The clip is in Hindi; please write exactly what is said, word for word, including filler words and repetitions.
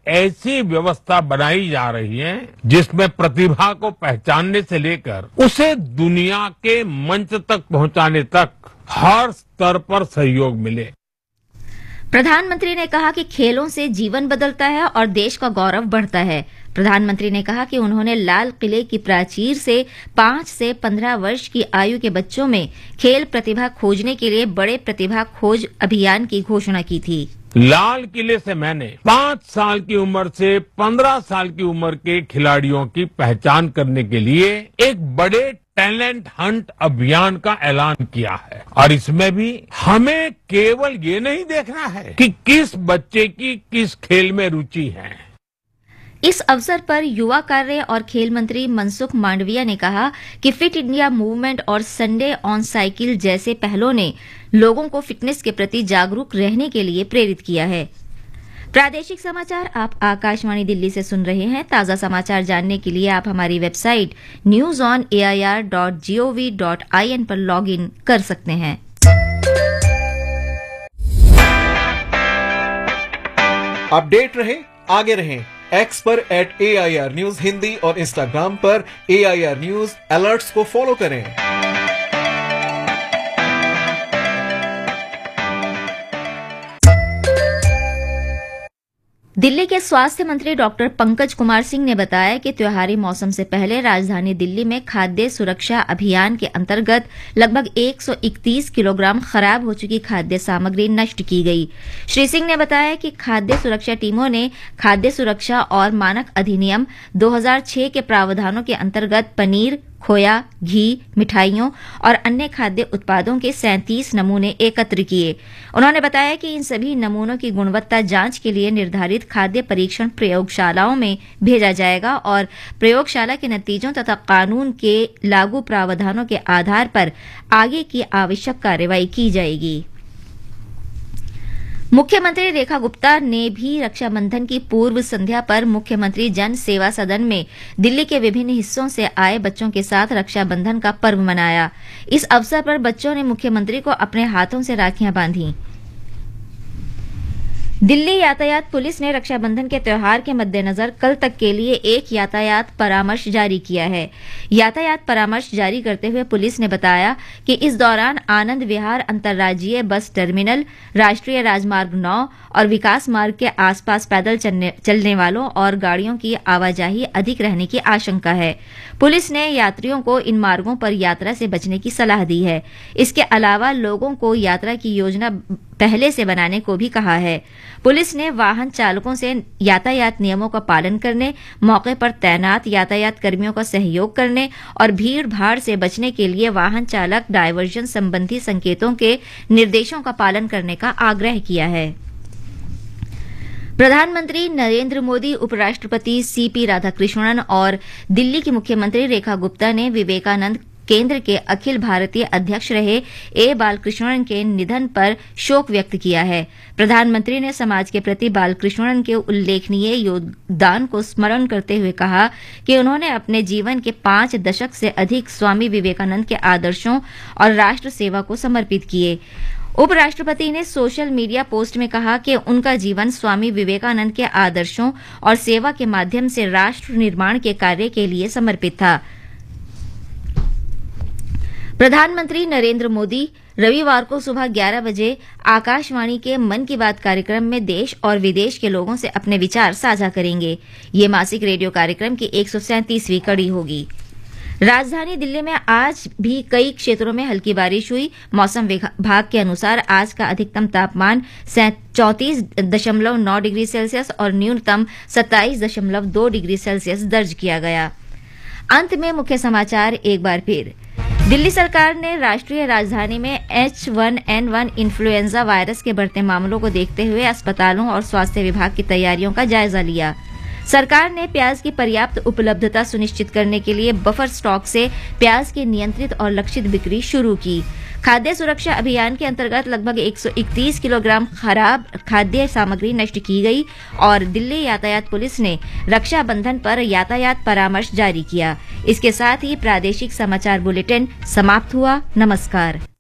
ऐसी व्यवस्था बनाई जा रही है जिसमें प्रतिभा को पहचानने से लेकर उसे दुनिया के मंच तक पहुंचाने तक हर स्तर पर सहयोग मिले। प्रधानमंत्री ने कहा कि खेलों से जीवन बदलता है और देश का गौरव बढ़ता है। प्रधानमंत्री ने कहा कि उन्होंने लाल किले की प्राचीर से पांच से पंद्रह वर्ष की आयु के बच्चों में खेल प्रतिभा खोजने के लिए बड़े प्रतिभा खोज अभियान की घोषणा की थी। लाल किले से मैंने पांच साल की उम्र से पंद्रह साल की उम्र के खिलाड़ियों की पहचान करने के लिए एक बड़े टैलेंट हंट अभियान का ऐलान किया है और इसमें भी हमें केवल ये नहीं देखना है कि किस बच्चे की किस खेल में रुचि है। इस अवसर पर युवा कार्य और खेल मंत्री मनसुख मांडविया ने कहा कि फिट इंडिया मूवमेंट और संडे ऑन साइकिल जैसे पहलों ने लोगों को फिटनेस के प्रति जागरूक रहने के लिए प्रेरित किया है। प्रादेशिक समाचार आप आकाशवाणी दिल्ली से सुन रहे हैं। ताजा समाचार जानने के लिए आप हमारी website news on A I R dot G O V dot I N पर लॉग इन कर सकते हैं। अपडेट रहे, आगे रहें एक्स पर eight A I R news Hindi और इंस्टाग्राम पर ए आई आर न्यूज अलर्ट्स को फॉलो करें। दिल्ली के स्वास्थ्य मंत्री डॉक्टर पंकज कुमार सिंह ने बताया कि त्योहारी मौसम से पहले राजधानी दिल्ली में खाद्य सुरक्षा अभियान के अंतर्गत लगभग एक सौ इकतीस किलोग्राम खराब हो चुकी खाद्य सामग्री नष्ट की गई। श्री सिंह ने बताया कि खाद्य सुरक्षा टीमों ने खाद्य सुरक्षा और मानक अधिनियम दो हज़ार छह के प्रावधानों के अंतर्गत पनीर, खोया, घी, मिठाइयों और अन्य खाद्य उत्पादों के सैंतीस नमूने एकत्र किए। उन्होंने बताया कि इन सभी नमूनों की गुणवत्ता जांच के लिए निर्धारित खाद्य परीक्षण प्रयोगशालाओं में भेजा जाएगा और प्रयोगशाला के नतीजों तथा कानून के लागू प्रावधानों के आधार पर आगे की आवश्यक कार्रवाई की जाएगी। मुख्यमंत्री रेखा गुप्ता ने भी रक्षाबंधन की पूर्व संध्या पर मुख्यमंत्री जन सेवा सदन में दिल्ली के विभिन्न हिस्सों से आए बच्चों के साथ रक्षाबंधन का पर्व मनाया। इस अवसर पर बच्चों ने मुख्यमंत्री को अपने हाथों से राखियां बांधी। दिल्ली यातायात पुलिस ने रक्षाबंधन के त्योहार के मद्देनजर कल तक के लिए एक यातायात परामर्श जारी किया है। यातायात परामर्श जारी करते हुए पुलिस ने बताया कि इस दौरान आनंद विहार अंतर्राज्यीय बस टर्मिनल, राष्ट्रीय राजमार्ग नौ और विकास मार्ग के आसपास पैदल चलने, चलने वालों और गाड़ियों की आवाजाही अधिक रहने की आशंका है। पुलिस ने यात्रियों को इन मार्गों पर यात्रा से बचने की सलाह दी है। इसके अलावा लोगों को यात्रा की योजना पहले से बनाने को भी कहा है। पुलिस ने वाहन चालकों से यातायात नियमों का पालन करने, मौके पर तैनात यातायात कर्मियों का सहयोग करने और भीड़ भाड़ से बचने के लिए वाहन चालक डायवर्जन संबंधी संकेतों के निर्देशों का पालन करने का आग्रह किया है। प्रधानमंत्री नरेंद्र मोदी, उपराष्ट्रपति सी पी राधाकृष्णन और दिल्ली की मुख्यमंत्री रेखा गुप्ता ने विवेकानंद केंद्र के अखिल भारतीय अध्यक्ष रहे ए बालकृष्णन के निधन पर शोक व्यक्त किया है। प्रधानमंत्री ने समाज के प्रति बालकृष्णन के उल्लेखनीय योगदान को स्मरण करते हुए कहा कि उन्होंने अपने जीवन के पांच दशक से अधिक स्वामी विवेकानंद के आदर्शों और राष्ट्र सेवा को समर्पित किए। उपराष्ट्रपति ने सोशल मीडिया पोस्ट में कहा कि उनका जीवन स्वामी विवेकानंद के आदर्शों और सेवा के माध्यम से राष्ट्र निर्माण के कार्य के लिए समर्पित था। प्रधानमंत्री नरेंद्र मोदी रविवार को सुबह ग्यारह बजे आकाशवाणी के मन की बात कार्यक्रम में देश और विदेश के लोगों से अपने विचार साझा करेंगे। ये मासिक रेडियो कार्यक्रम की एक सौ सैंतीसवीं कड़ी होगी। राजधानी दिल्ली में आज भी कई क्षेत्रों में हल्की बारिश हुई। मौसम विभाग के अनुसार आज का अधिकतम तापमान चौंतीस दशमलव नौ डिग्री सेल्सियस और न्यूनतम सत्ताईस दशमलव दो डिग्री सेल्सियस दर्ज किया गया। अंत में मुख्य समाचार एक बार फिर। दिल्ली सरकार ने राष्ट्रीय राजधानी में H one N one influenza virus के बढ़ते मामलों को देखते हुए अस्पतालों और स्वास्थ्य विभाग की तैयारियों का जायजा लिया। सरकार ने प्याज की पर्याप्त उपलब्धता सुनिश्चित करने के लिए बफर स्टॉक से प्याज की नियंत्रित और लक्षित बिक्री शुरू की। खाद्य सुरक्षा अभियान के अंतर्गत लगभग एक सौ इकतीस किलोग्राम खराब खाद्य सामग्री नष्ट की गई और दिल्ली यातायात पुलिस ने रक्षाबंधन पर यातायात परामर्श जारी किया। इसके साथ ही प्रादेशिक समाचार बुलेटिन समाप्त हुआ। नमस्कार।